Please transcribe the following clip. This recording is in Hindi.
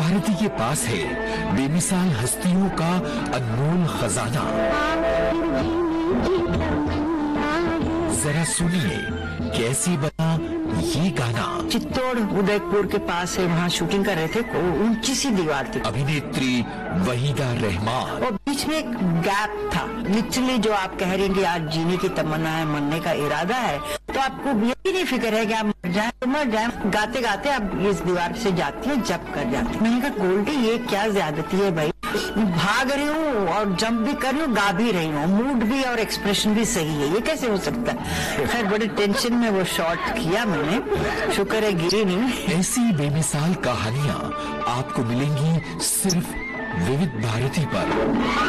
भारती के पास है बेमिसाल हस्तियों का अनमोल खजाना। जरा सुनिए कैसी बना ये गाना। चित्तौड़ उदयपुर के पास है, वहाँ शूटिंग कर रहे थे, ऊंची सी दीवार थी। अभिनेत्री वहीदा रहमान और बीच में एक गैप था। लिटरली जो आप कह रही हैं कि आज जीने की तमन्ना है, मरने का इरादा है, तो आपको ये भी नहीं फिक्र है कि आप मर जाए तो मर जाए। गाते गाते आप इस दीवार से जाती है, जंप कर जाती है। मैंने कहा गोल्डी ये क्या ज्यादती है भाई, भाग रही हूँ और जंप भी कर रही हूँ, गा भी रही हूँ, मूड भी और एक्सप्रेशन भी सही है, ये कैसे हो सकता है। खैर बड़े टेंशन में वो शॉट किया मैंने, शुक्र है गिरी नहीं। ऐसी बेमिसाल कहानियां आपको मिलेंगी सिर्फ विविध भारती पर।